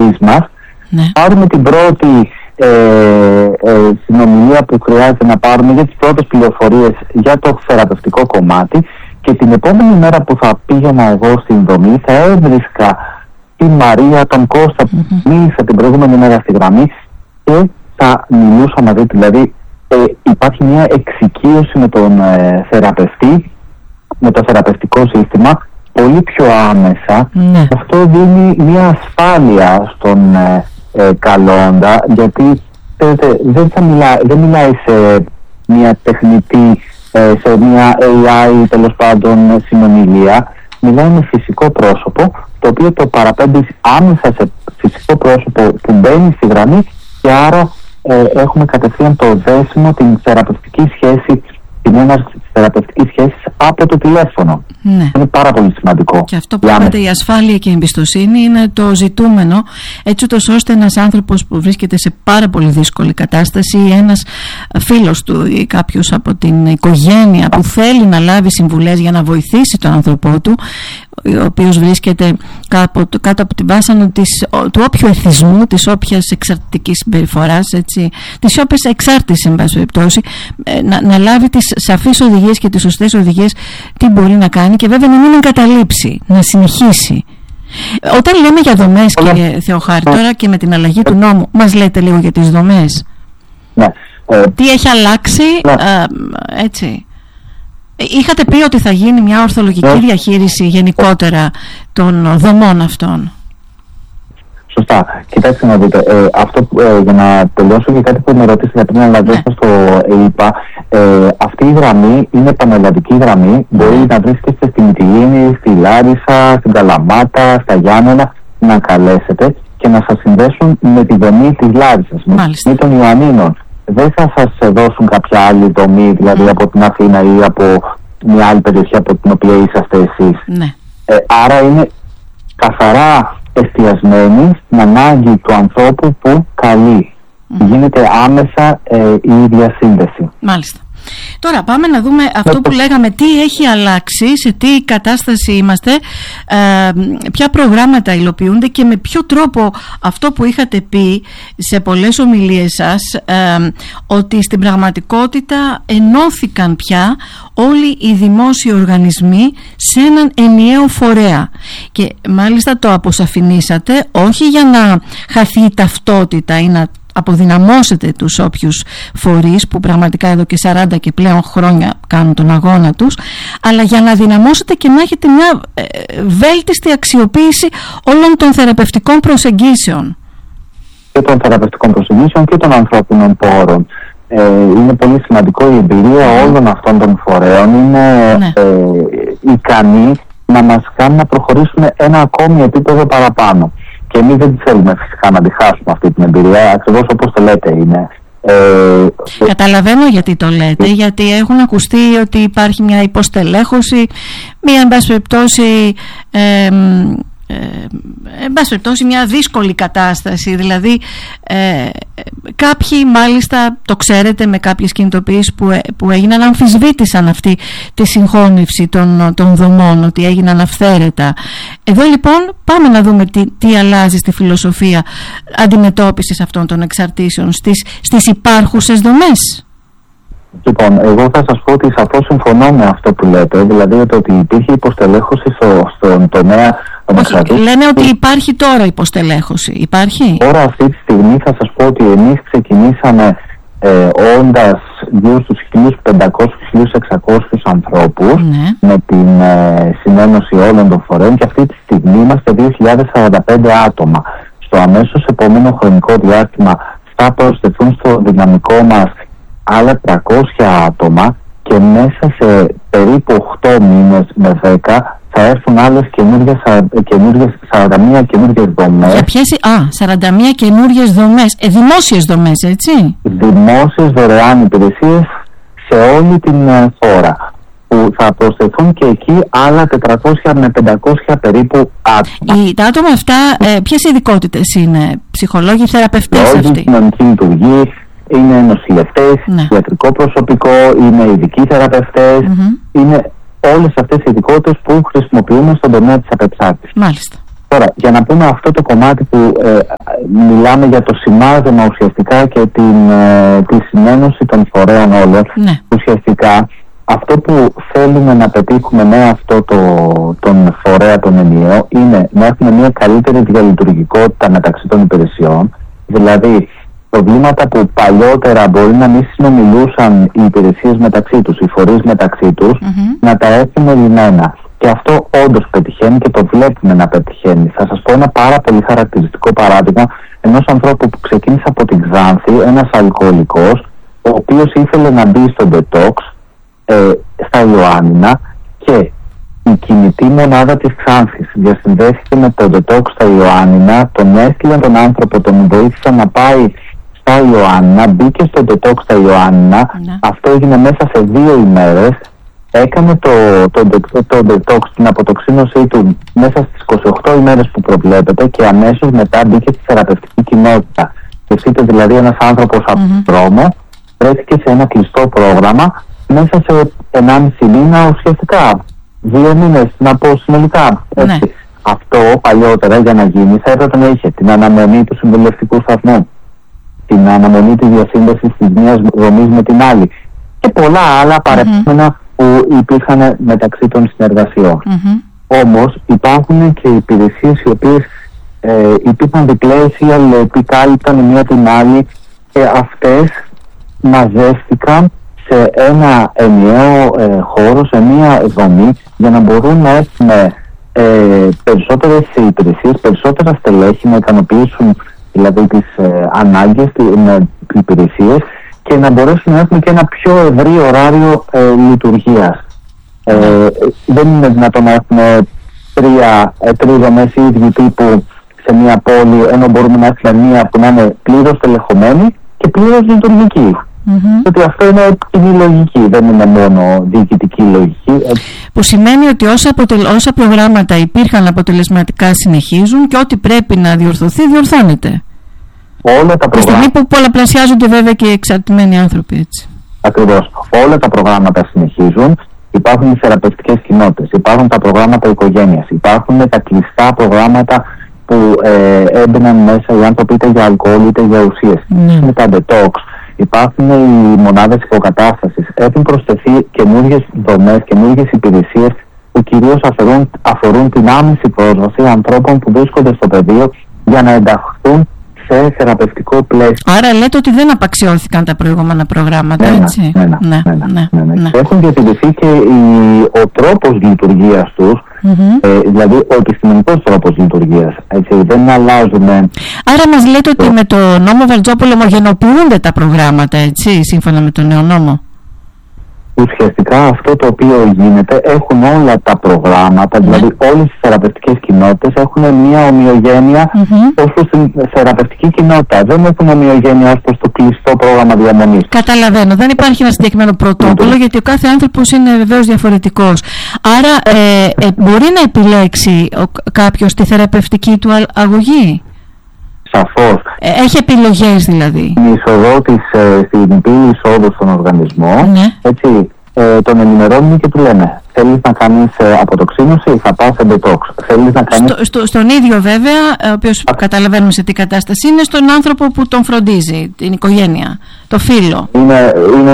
εκπομπής μας, πάρουμε την πρώτη συνομιλία που χρειάζεται να πάρουμε για τις πρώτες πληροφορίες για το θεραπευτικό κομμάτι, και την επόμενη μέρα που θα πήγαινα εγώ στην δομή θα έβρισκα τη Μαρία, τον Κώστα που μίλησα την προηγούμενη μέρα στη γραμμή και θα μιλούσα μαζί του. Δηλαδή υπάρχει μια εξοικείωση με τον θεραπευτή, με το θεραπευτικό σύστημα πολύ πιο άμεσα. Αυτό δίνει μια ασφάλεια στον καλώντα, γιατί δεν μιλάει σε μια τεχνητή, σε μια AI τέλος πάντων συνομιλία. Μιλάει με φυσικό πρόσωπο, το οποίο το παραπέμπει άμεσα σε φυσικό πρόσωπο που μπαίνει στη γραμμή, και άρα έχουμε κατευθείαν το δέσιμο, την θεραπευτική σχέση, την έναρξη της θεραπευτικής σχέσης από το τηλέφωνο. Είναι πάρα πολύ σημαντικό. Και αυτό που είπατε, η ασφάλεια και η εμπιστοσύνη είναι το ζητούμενο, έτσι ώστε ένας άνθρωπος που βρίσκεται σε πάρα πολύ δύσκολη κατάσταση, ή ένας φίλος του ή κάποιος από την οικογένεια που θέλει να λάβει συμβουλές για να βοηθήσει τον άνθρωπό του, ο οποίος βρίσκεται κάτω από την βάσανο του όποιου εθισμού, της όποιας εξαρτητικής συμπεριφοράς, της όποιας εξάρτησης, εν πάση περιπτώσει, να λάβει τις σαφείς οδηγίες και τις σωστές οδηγίες τι μπορεί να κάνει, και βέβαια να μην εγκαταλείψει, να συνεχίσει. Όταν λέμε για δομές, κύριε Θεοχάρη, τώρα και με την αλλαγή του νόμου, μας λέτε λίγο για τις δομές? Τι έχει αλλάξει, έτσι? Είχατε πει ότι θα γίνει μια ορθολογική διαχείριση γενικότερα των δομών αυτών. Σωστά. Κοιτάξτε να δείτε, αυτό για να τελειώσω και κάτι που με ρωτήσατε πριν, αλλά δεν σας το είπα, αυτή η γραμμή είναι πανελλαδική γραμμή. Μπορεί να βρίσκεστε στη Μυτιλήνη, στη Λάρισα, στην Καλαμάτα, στα Γιάννενα, να καλέσετε και να σας συνδέσουν με τη δομή της Λάρισας, με τη δομή των Ιωαννίνων. Δεν θα σας δώσουν κάποια άλλη δομή, δηλαδή από την Αθήνα ή από μια άλλη περιοχή από την οποία είσαστε εσείς. Άρα είναι καθαρά εστιασμένη στην ανάγκη του ανθρώπου που καλεί. Γίνεται άμεσα η διασύνδεση. Μάλιστα. Τώρα πάμε να δούμε αυτό που λέγαμε, τι έχει αλλάξει, σε τι κατάσταση είμαστε, ποια προγράμματα υλοποιούνται και με ποιο τρόπο αυτό που είχατε πει σε πολλές ομιλίες σας, ότι στην πραγματικότητα ενώθηκαν πια όλοι οι δημόσιοι οργανισμοί σε έναν ενιαίο φορέα, και μάλιστα το αποσαφηνίσατε, όχι για να χαθεί η ταυτότητα ή να αποδυναμώσετε τους όποιους φορείς που πραγματικά εδώ και 40 και πλέον χρόνια κάνουν τον αγώνα τους, αλλά για να δυναμώσετε και να έχετε μια βέλτιστη αξιοποίηση όλων των θεραπευτικών προσεγγίσεων. Και των θεραπευτικών προσεγγίσεων και των ανθρώπινων πόρων. Είναι πολύ σημαντικό, η εμπειρία όλων αυτών των φορέων είναι ικανή να μας κάνει να προχωρήσουμε ένα ακόμη επίπεδο παραπάνω. Και εμείς δεν θέλουμε φυσικά να τη χάσουμε αυτή την εμπειρία, ακριβώς όπως το λέτε είναι. Καταλαβαίνω γιατί το λέτε, γιατί έχουν ακουστεί ότι υπάρχει μια υποστελέχωση, μια εν πάση περιπτώσει μια δύσκολη κατάσταση, δηλαδή κάποιοι μάλιστα, το ξέρετε, με κάποιες κινητοποιήσεις που έγιναν, αμφισβήτησαν αυτή τη συγχώνευση των δομών, ότι έγιναν αυθαίρετα. Εδώ λοιπόν πάμε να δούμε τι αλλάζει στη φιλοσοφία αντιμετώπισης αυτών των εξαρτήσεων στις υπάρχουσες δομές. Λοιπόν, εγώ θα σας πω ότι σαφώς συμφωνώ με αυτό που λέτε, δηλαδή ότι υπήρχε υποστελέχωση στον τομέα. Όχι, λένε ότι υπάρχει τώρα υποστελέχωση. Υπάρχει? Τώρα αυτή τη στιγμή θα σας πω ότι εμείς ξεκινήσαμε όντας γύρω στους 1.500-1.600 ανθρώπους με την συνένωση όλων των φορέων, και αυτή τη στιγμή είμαστε 2.045 άτομα. Στο αμέσως επόμενο χρονικό διάστημα θα προσθεθούν στο δυναμικό μας άλλα 300 άτομα, και μέσα σε περίπου 8 μήνες με 10 θα έρθουν άλλες 41 καινούργιες δομές. Για ποιες? 41 καινούργιες δομές, δημόσιες δομές, έτσι? Δημόσιες δωρεάν υπηρεσίες σε όλη την χώρα, που θα προσθεθούν και εκεί άλλα 400 με 500 περίπου άτομα. Τα άτομα αυτά ποιες ειδικότητες είναι? Ψυχολόγοι, θεραπευτές αυτοί? Όλη κοινωνική λειτουργή, είναι νοσηλευτές, ιατρικό προσωπικό, είναι ειδικοί θεραπευτές, είναι όλες αυτές οι ειδικότητες που χρησιμοποιούμε στον τομέα της απεξάρτησης. Μάλιστα. Τώρα, για να πούμε αυτό το κομμάτι που μιλάμε για το σημάδεμα ουσιαστικά και τη συνένωση των φορέων όλων, ναι. Ουσιαστικά αυτό που θέλουμε να πετύχουμε με αυτό τον φορέα τον ενιαίο είναι να έχουμε μια καλύτερη διαλειτουργικότητα μεταξύ των υπηρεσιών. Δηλαδή, προβλήματα που παλιότερα μπορεί να μην συνομιλούσαν οι υπηρεσίες μεταξύ τους, οι φορείς μεταξύ τους, να τα έχουμε λυμμένα. Και αυτό όντως πετυχαίνει και το βλέπουμε να πετυχαίνει. Θα σας πω ένα πάρα πολύ χαρακτηριστικό παράδειγμα ενός ανθρώπου που ξεκίνησε από την Ξάνθη, ένας αλκοολικός, ο οποίος ήθελε να μπει στο detox στα Ιωάννινα, και η κινητή μονάδα της Ξάνθης διασυνδέθηκε με το detox στα Ιωάννινα, τον έστειλαν τον άνθρωπο, τον βοήθησαν να πάει στα Ιωάννινα, μπήκε στο detox στα Ιωάννινα, αυτό έγινε μέσα σε 2 ημέρες. Έκανε το detox, την αποτοξίνωσή του μέσα στις 28 ημέρες που προβλέπεται, και αμέσως μετά μπήκε στη θεραπευτική κοινότητα. Σκεφτείτε δηλαδή ένας άνθρωπος από τον δρόμο βρέθηκε σε ένα κλειστό πρόγραμμα μέσα σε 1,5 μήνα, ουσιαστικά 2 μήνες, να πω συνολικά. Ναι. Αυτό παλιότερα για να γίνει θα έπρεπε να είχε την αναμονή του συμβουλευτικού σταθμού, την αναμονή της διασύνδεσης της μιας δομής με την άλλη και πολλά άλλα παρεπόμενα που υπήρχαν μεταξύ των συνεργασιών. Όμως υπάρχουν και υπηρεσίες οι οποίες υπήρχαν διπλές ή αλληλοεπικάλυπταν η μία την άλλη, και αυτές μαζεύτηκαν σε ένα ενιαίο χώρο, σε μία δομή, για να μπορούν να έχουμε περισσότερες υπηρεσίες, περισσότερα στελέχη να ικανοποιήσουν δηλαδή τις ανάγκες, τις υπηρεσίες, και να μπορέσουν να έχουμε και ένα πιο ευρύ ωράριο λειτουργίας. Δεν είναι δυνατόν να έχουμε τρεις δομές ίδιου τύπου σε μια πόλη, ενώ μπορούμε να έχουμε μία που να είναι πλήρως τελεχωμένη και πλήρως λειτουργική. Γιατί αυτό είναι κοινή λογική, δεν είναι μόνο διοικητική λογική. Που σημαίνει ότι όσα προγράμματα υπήρχαν αποτελεσματικά συνεχίζουν, και ό,τι πρέπει να διορθωθεί διορθώνεται. Όλα τα προγράμματα. Στη στιγμή που πολλαπλασιάζονται βέβαια και οι εξαρτημένοι άνθρωποι, έτσι. Ακριβώς. Όλα τα προγράμματα συνεχίζουν. Υπάρχουν οι θεραπευτικές κοινότητες, υπάρχουν τα προγράμματα οικογένειας, υπάρχουν τα κλειστά προγράμματα που έμπαιναν μέσα οι άνθρωποι είτε για αλκοόλ είτε για ουσίες. Είναι τα detox. Υπάρχουν οι μονάδες υποκατάστασης. Έχουν προσθεθεί καινούργιες δομές, καινούργιες υπηρεσίες που κυρίως αφορούν την άμεση πρόσβαση ανθρώπων που βρίσκονται στο πεδίο για να ενταχθούν σε θεραπευτικό πλαίσιο. Άρα λέτε ότι δεν απαξιώθηκαν τα προηγούμενα προγράμματα, έτσι. Ναι. Έχουν διατηρηθεί και ο τρόπος λειτουργίας τους, δηλαδή ο επιστημονικός τρόπος λειτουργίας. Έτσι, δεν αλλάζουν. Άρα μας λέτε ότι με το νόμο Βαρτζόπουλο ομογενοποιούνται τα προγράμματα, έτσι, σύμφωνα με τον νέο νόμο. Ουσιαστικά αυτό το οποίο γίνεται, έχουν όλα τα προγράμματα, δηλαδή όλες οι θεραπευτικές κοινότητες έχουν μια ομοιογένεια ως προς την θεραπευτική κοινότητα. Δεν έχουν ομοιογένεια ως προς το κλειστό πρόγραμμα διαμονής. Καταλαβαίνω. Δεν υπάρχει ένα συγκεκριμένο πρωτόκολλο, γιατί ο κάθε άνθρωπος είναι βεβαίως διαφορετικός. Άρα μπορεί να επιλέξει κάποιος τη θεραπευτική του αγωγή. Σαφώς. Έχει επιλογές δηλαδή. Η είσοδο στην πύλη εισόδου στον οργανισμό, έτσι, τον ενημερώνουμε και του λέμε: θέλεις να κάνεις αποτοξίνωση, θα πας σε detox. Θέλεις να κάνεις... Στον ίδιο βέβαια, ο οποίος καταλαβαίνουμε σε τι κατάσταση είναι, στον άνθρωπο που τον φροντίζει, την οικογένεια, το φίλο. Είναι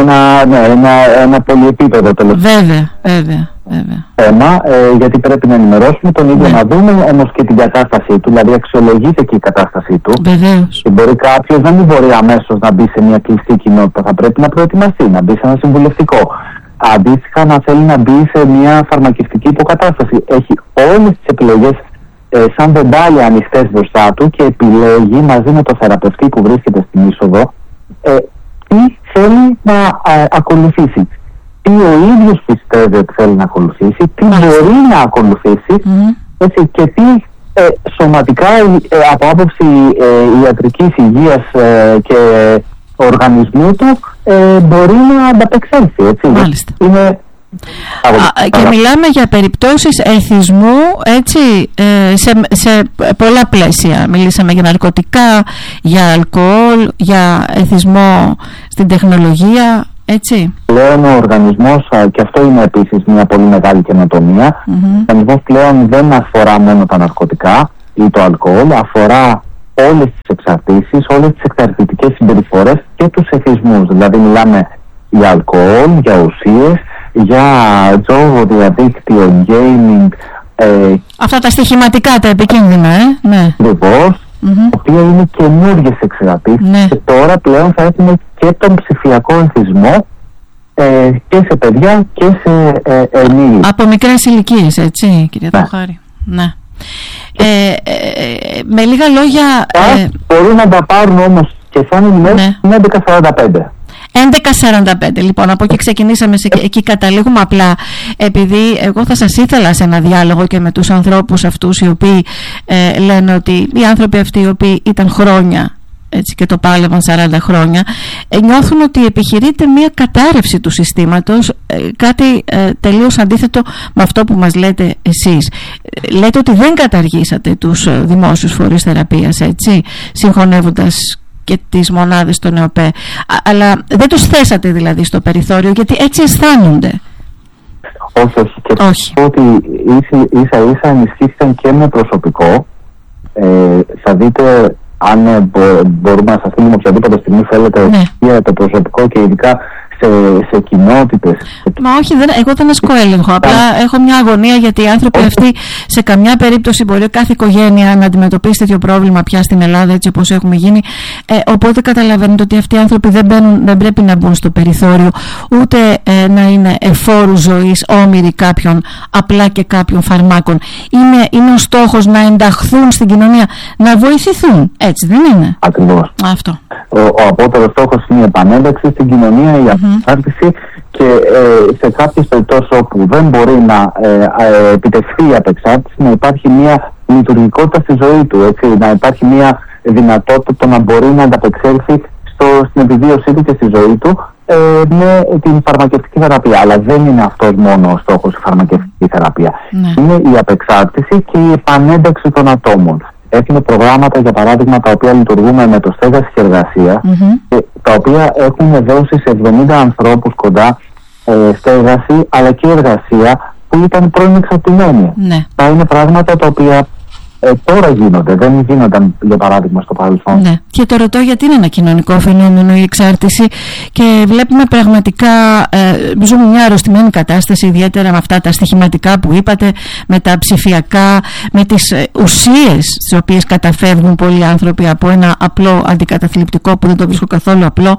ένα πολυεπίπεδο βέβαια θέμα, γιατί πρέπει να ενημερώσουμε τον ίδιο, να δούμε όμως και την κατάστασή του, δηλαδή αξιολογείται και η κατάστασή του. Βεβαίως. Και μπορεί κάποιος να μην μπορεί αμέσως να μπει σε μια κλειστή κοινότητα, θα πρέπει να προετοιμαστεί, να μπει σε ένα συμβουλευτικό. Αντίστοιχα, να θέλει να μπει σε μια φαρμακευτική υποκατάσταση. Έχει όλες τις επιλογές σαν βεντάλια ανοιχτές μπροστά του και επιλέγει μαζί με το θεραπευτή που βρίσκεται στην είσοδο τι θέλει να ακολουθήσει. Τι ο ίδιος πιστεύει ότι θέλει να ακολουθήσει, τι μπορεί να ακολουθήσει, έτσι, και τι σωματικά από άποψη ιατρικής υγείας και οργανισμού του μπορεί να ανταπεξέλθει, έτσι. Μάλιστα. Και μιλάμε για περιπτώσεις εθισμού, έτσι, σε πολλά πλαίσια. Μιλήσαμε για ναρκωτικά, για αλκοόλ, για εθισμό στην τεχνολογία, έτσι. Πλέον ο οργανισμός, και αυτό είναι επίσης μια πολύ μεγάλη καινοτομία, ο οργανισμός πλέον δεν αφορά μόνο τα ναρκωτικά, ή το αλκοόλ, αφορά όλες τις εξαρτήσεις, όλες τις εξαρτητικές συμπεριφορές και τους εθισμούς. Δηλαδή μιλάμε για αλκοόλ, για ουσίες, για τζόγο, διαδίκτυο, gaming. Αυτά τα στοιχηματικά, τα επικίνδυνα, ναι. Ακριβώς, τα οποία είναι καινούργιες εξαρτήσεις, ναι. Και τώρα πλέον θα έχουμε και τον ψηφιακό εθισμό και σε παιδιά και σε ενήλικες. Από μικρές ηλικίες, έτσι, κυρία Θεοχάρη. Ναι. Με λίγα λόγια... Μπορούν να τα πάρουν όμως και σαν ενημέρωση 11:45. 11:45, λοιπόν, από εκεί ξεκινήσαμε, εκεί καταλήγουμε. Απλά επειδή εγώ θα σας ήθελα σε ένα διάλογο και με τους ανθρώπους αυτούς οι οποίοι λένε ότι οι άνθρωποι αυτοί οι οποίοι ήταν χρόνια, έτσι, και το πάλευαν 40 χρόνια, νιώθουν ότι επιχειρείται μια κατάρρευση του συστήματος, κάτι τελείως αντίθετο με αυτό που μας λέτε εσείς. Λέτε ότι δεν καταργήσατε τους δημόσιους φορείς θεραπείας, έτσι, συγχωνεύοντας και τις μονάδες των ΕΟΠΕ, αλλά δεν τους θέσατε δηλαδή στο περιθώριο, γιατί έτσι αισθάνονται. Όχι. Και όχι. Ότι ίσα ενισχύθηκαν και με προσωπικό. Θα δείτε, αν μπορούμε να σας στείλουμε οποιαδήποτε στιγμή θέλετε, για το προσωπικό και ειδικά σε κοινότητες. Μα όχι, εγώ δεν ασκώ έλεγχο. Απλά έχω μια αγωνία, γιατί οι άνθρωποι αυτοί σε καμιά περίπτωση μπορεί κάθε οικογένεια να αντιμετωπίσει τέτοιο πρόβλημα πια στην Ελλάδα, έτσι όπως έχουμε γίνει. Οπότε καταλαβαίνετε ότι αυτοί οι άνθρωποι δεν πρέπει να μπουν στο περιθώριο, ούτε να είναι εφόρου ζωής, όμοιροι κάποιων απλά και κάποιων φαρμάκων. Είναι ο στόχος να ενταχθούν στην κοινωνία, να βοηθηθούν. Έτσι δεν είναι? Ακριβώς. Αυτό. Ο απότερος στόχος είναι η επανένταξη στην κοινωνία, η απεξάρτηση, και σε κάποιες περιπτώσεις όπου δεν μπορεί να επιτευχθεί η απεξάρτηση, να υπάρχει μια λειτουργικότητα στη ζωή του, έτσι, να υπάρχει μια δυνατότητα να μπορεί να ανταπεξέλθει στην επιβίωσή του και στη ζωή του με την φαρμακευτική θεραπεία. Αλλά δεν είναι αυτός μόνο ο στόχος η φαρμακευτική θεραπεία. Είναι η απεξάρτηση και η επανένταξη των ατόμων. Έχουμε προγράμματα, για παράδειγμα, τα οποία λειτουργούμε με το Στέγαση και Εργασία, και τα οποία έχουν δώσει σε 70 ανθρώπους κοντά στέγαση αλλά και εργασία που ήταν πρώην εξαρτημένοι. Τα είναι πράγματα τα οποία τώρα γίνονται, δεν γίνονταν, για παράδειγμα, στο παρελθόν. Ναι. Και το ρωτώ γιατί είναι ένα κοινωνικό φαινόμενο η εξάρτηση, και βλέπουμε πραγματικά ζούμε μια αρρωστημένη κατάσταση, ιδιαίτερα με αυτά τα στοιχηματικά που είπατε, με τα ψηφιακά, με τις ουσίες τις οποίες καταφεύγουν πολλοί άνθρωποι από ένα απλό αντικαταθλιπτικό που δεν το βρίσκω καθόλου απλό,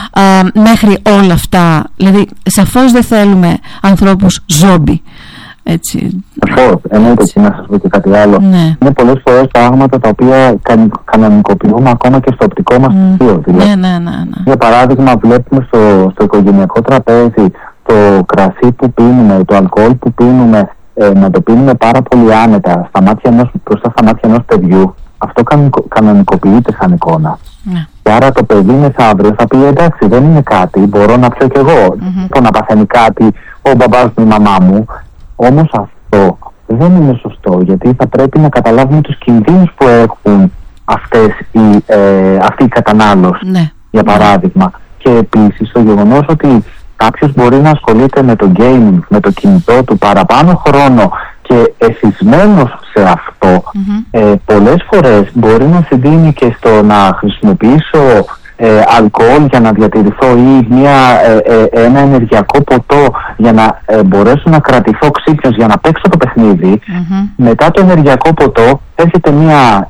μέχρι όλα αυτά. Δηλαδή σαφώς δεν θέλουμε ανθρώπους ζόμπι. Έτσι. Εννοείται, και να σας πω και κάτι άλλο. Είναι πολλές φορές πράγματα τα οποία κανονικοποιούμε ακόμα και στο οπτικό μας πεδίο. Για παράδειγμα, βλέπουμε στο οικογενειακό τραπέζι το κρασί που πίνουμε, το αλκοόλ που πίνουμε, να το πίνουμε πάρα πολύ άνετα μπροστά στα μάτια ενός παιδιού. Αυτό κανονικοποιείται σαν εικόνα. Και άρα το παιδί μεθαύριο θα πει, εντάξει, δεν είναι κάτι, μπορώ να πιω κι εγώ. Να παθαίνει κάτι ο μπαμπάς μου, η μαμά μου. Όμως αυτό δεν είναι σωστό, γιατί θα πρέπει να καταλάβουμε τους κινδύνους που έχουν αυτή η κατανάλωση, για παράδειγμα. Και επίσης το γεγονός ότι κάποιος μπορεί να ασχολείται με το gaming, με το κινητό του παραπάνω χρόνο και εθισμένος σε αυτό, πολλές φορές μπορεί να συντείνει και στο να χρησιμοποιήσω αλκοόλ για να διατηρηθώ, ή ένα ενεργειακό ποτό για να μπορέσω να κρατηθώ ξύπνιος για να παίξω το παιχνίδι. Μετά το ενεργειακό ποτό έρχεται μια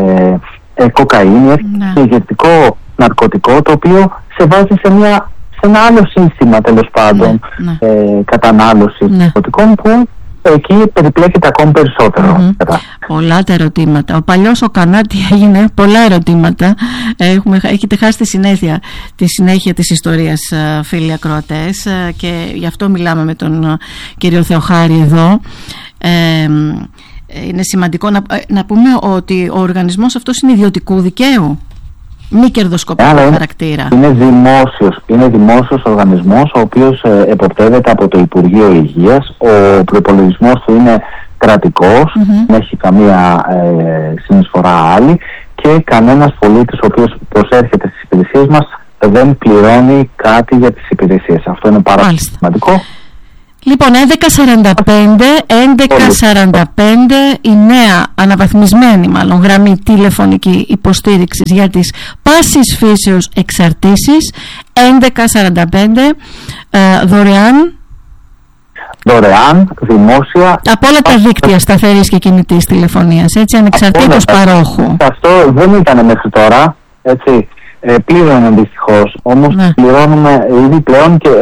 κοκαίνη, έρχεται ένα ηγετικό ναρκωτικό, το οποίο σε βάζει σε ένα άλλο σύστημα, τέλος πάντων, κατανάλωση ναρκωτικών, που εκεί περιπλέκεται ακόμη περισσότερο. Πολλά τα ερωτήματα. Ο παλιός ο Κανάτη έγινε πολλά ερωτήματα. Έχετε χάσει τη συνέχεια της ιστορίας, φίλοι ακροατές, και γι' αυτό μιλάμε με τον κύριο Θεοχάρη εδώ. Είναι σημαντικό να πούμε ότι ο οργανισμός αυτός είναι ιδιωτικού δικαίου, μη κερδοσκοπικό χαρακτήρα. Είναι δημόσιος οργανισμός, ο οποίος εποπτεύεται από το Υπουργείο Υγείας. Ο προϋπολογισμός του είναι κρατικός, δεν έχει καμία συνεισφορά άλλη, και κανένας πολίτης ο οποίος προσέρχεται στις υπηρεσίες μας δεν πληρώνει κάτι για τις υπηρεσίες. Αυτό είναι πάρα πολύ σημαντικό. Λοιπόν, 1145 η νέα αναβαθμισμένη μάλλον γραμμή τηλεφωνική υποστήριξης για τις πάσης φύσεως εξαρτήσεις. 1145 δωρεάν, δημόσια. Από όλα τα δίκτυα σταθερής και κινητής τηλεφωνίας, έτσι, ανεξαρτήτως παρόχου. Αυτό δεν ήταν μέχρι τώρα, έτσι. Πλήρωνε δυστυχώς, όμως πληρώνουμε ήδη πλέον και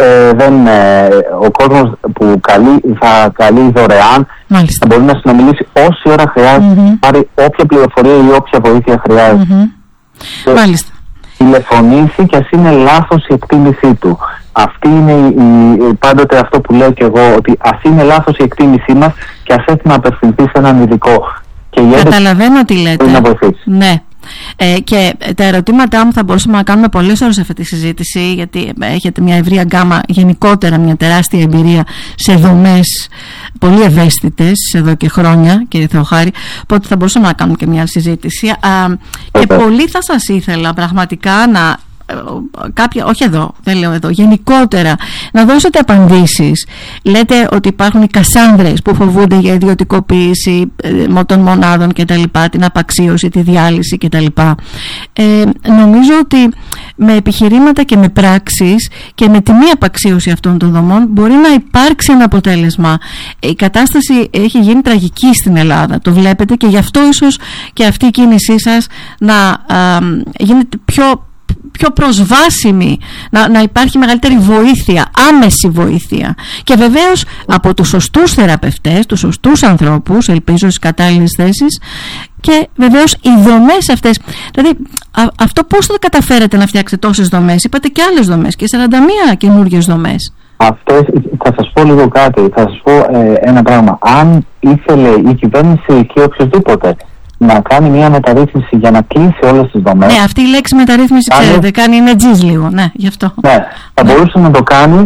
ο κόσμος που θα καλεί δωρεάν. Μάλιστα. Θα μπορεί να συνομιλήσει όση ώρα χρειάζεται, πάρει όποια πληροφορία ή όποια βοήθεια χρειάζεται. Μάλιστα. Τηλεφωνήσει και ας είναι λάθος η εκτίμησή του. Αυτή είναι πάντοτε αυτό που λέω και εγώ, ότι ας είναι λάθος η εκτίμησή μας και ας έρθει να απευθυνθεί σε έναν ειδικό. Καταλαβαίνω τι λέτε. Να βοηθήσει. Ναι. Και τα ερωτήματά μου θα μπορούσαμε να κάνουμε πολλές ώρες αυτή τη συζήτηση, γιατί έχετε μια ευρία γκάμα, γενικότερα μια τεράστια εμπειρία σε δομές πολύ ευαίσθητες εδώ και χρόνια, κύριε Θεοχάρη, οπότε θα μπορούσαμε να κάνουμε και μια άλλη συζήτηση. Και πολύ θα σας ήθελα πραγματικά να όχι εδώ, δεν λέω εδώ, γενικότερα να δώσετε απαντήσεις. Λέτε ότι υπάρχουν οι Κασάνδρες που φοβούνται για ιδιωτικοποίηση των μονάδων και τα λοιπά, την απαξίωση, τη διάλυση και τα λοιπά. Νομίζω ότι με επιχειρήματα και με πράξεις και με τη μη απαξίωση αυτών των δομών μπορεί να υπάρξει ένα αποτέλεσμα. Η κατάσταση έχει γίνει τραγική στην Ελλάδα, το βλέπετε, και γι' αυτό ίσως και αυτή η κίνησή σας να γίνεται πιο προσβάσιμη, να υπάρχει μεγαλύτερη βοήθεια, άμεση βοήθεια, και βεβαίως από τους σωστούς θεραπευτές, τους σωστούς ανθρώπους, ελπίζω στις κατάλληλες θέσεις, και βεβαίως οι δομές αυτές. Δηλαδή αυτό πώς θα καταφέρετε να φτιάξετε τόσες δομές? Είπατε και άλλες δομές και 41 καινούργιες δομές. Αυτές, θα σας πω λίγο κάτι, θα σας πω ένα πράγμα. Αν ήθελε η κυβέρνηση και οποιοδήποτε να κάνει μια μεταρρύθμιση για να κλείσει όλες τις δομές. Ναι, αυτή η λέξη μεταρρύθμιση, ξέρετε, κάνει είναι τζιζ λίγο, ναι, γι' αυτό. Ναι, θα μπορούσε να το κάνει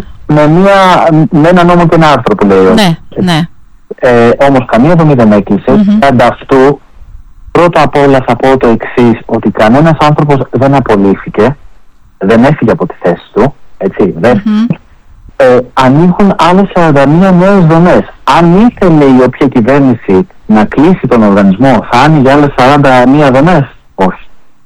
με ένα νόμο και ένα άρθρο που λέει. Ναι. Όμως καμία δομή δεν έκλεισε. Ανταυτού, πρώτα απ' όλα θα πω το εξής, ότι κανένας άνθρωπος δεν απολύθηκε, δεν έφυγε από τη θέση του, έτσι, ανοίγουν άλλες 41 νέες δομές. Αν ήθελε η οποία κυβέρνηση να κλείσει τον οργανισμό, θα άνοιγε άλλες 41 δομές? Όχι.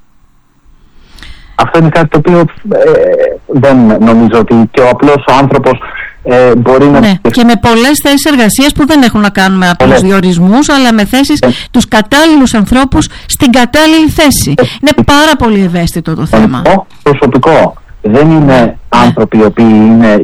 Αυτό είναι κάτι το οποίο δεν νομίζω ότι και ο απλός ο άνθρωπος μπορεί να... Ναι, και με πολλές θέσεις εργασίας που δεν έχουν να κάνουν με απλούς διορισμούς, αλλά με θέσεις τους κατάλληλους ανθρώπους στην κατάλληλη θέση. Είναι πάρα πολύ ευαίσθητο το θέμα. Προσωπικό. Δεν είναι άνθρωποι οι οποίοι είναι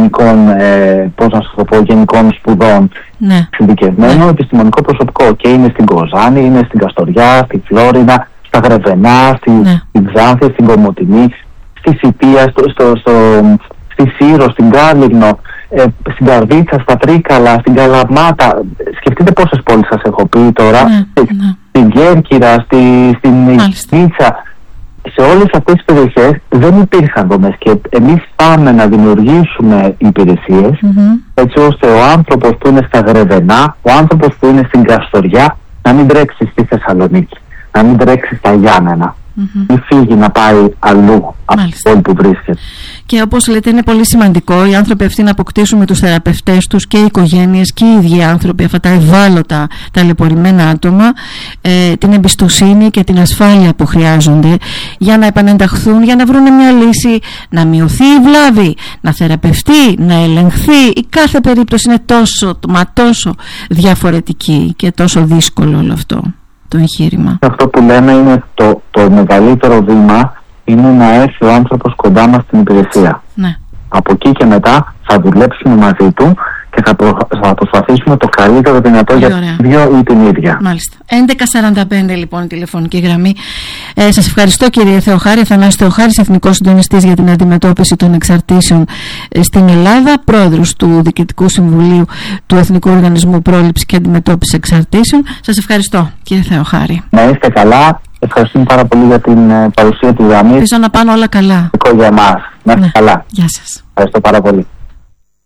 γενικών σπουδών, συνδικευμένο επιστημονικό προσωπικό, και είναι στην Κοζάνη, είναι στην Καστοριά, στη Φλόρινα, στα Γρεβενά, στην Ξάνθη, στην Κομοτηνή, στη Σιτία, στη Σύρο, στην Κάλυμνο, στην Καρδίτσα, στα Τρίκαλα, στην Καλαμάτα. Σκεφτείτε πόσες πόλεις σας έχω πει τώρα. Στην Κέρκυρα, στην Νίτσα. Σε όλες αυτές τις περιοχές δεν υπήρχαν δομές, και εμείς πάμε να δημιουργήσουμε υπηρεσίες έτσι ώστε ο άνθρωπος που είναι στα Γρεβενά, ο άνθρωπος που είναι στην Καστοριά, να μην τρέξει στη Θεσσαλονίκη, να μην τρέξει στα Γιάννενα, μην φύγει να πάει αλλού από την πόλη που βρίσκεται. Και όπως λέτε, είναι πολύ σημαντικό οι άνθρωποι αυτοί να αποκτήσουν με τους θεραπευτές τους, και οι οικογένειες και οι ίδιοι άνθρωποι, αυτά τα ευάλωτα, ταλαιπωρημένα άτομα, την εμπιστοσύνη και την ασφάλεια που χρειάζονται για να επανενταχθούν, για να βρουν μια λύση, να μειωθεί η βλάβη, να θεραπευτεί, να ελεγχθεί. Η κάθε περίπτωση είναι τόσο διαφορετική και τόσο δύσκολο όλο αυτό το εγχείρημα. Αυτό που λέμε είναι το μεγαλύτερο βήμα είναι να έρθει ο άνθρωπος κοντά μας στην υπηρεσία. Ναι. Από εκεί και μετά θα δουλέψουμε μαζί του και θα προσπαθήσουμε το καλύτερο δυνατό για τον ίδιο ή την ίδια. Μάλιστα. 1145 λοιπόν η τηλεφωνική γραμμή. Σας ευχαριστώ, κύριε Θεοχάρη. Αθανάσης Θεοχάρης, Εθνικός Συντονιστής για την Αντιμετώπιση των Εξαρτήσεων στην Ελλάδα, πρόεδρος του Διοικητικού Συμβουλίου του Εθνικού Οργανισμού Πρόληψης και Αντιμετώπισης Εξαρτήσεων. Σας ευχαριστώ, κύριε Θεοχάρη. Να είστε καλά. Ευχαριστούμε πάρα πολύ για την παρουσία του γραμμής. Ελπίζω να πάνε όλα καλά. Για εμάς. Να είστε καλά. Γεια σας. Ευχαριστώ πάρα πολύ.